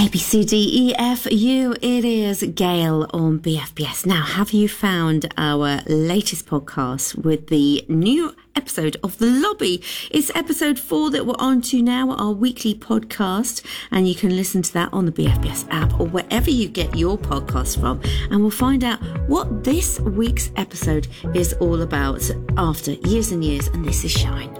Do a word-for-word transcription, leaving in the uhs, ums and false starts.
A, B, C, D, E, F, U. It is Gail on B F B S. Now, have you found our latest podcast with the new episode of The Lobby? It's episode four that we're on to now, our weekly podcast, and you can listen to that on the B F B S app or wherever you get your podcast from, and we'll find out what this week's episode is all about after years and years, and this is Shine.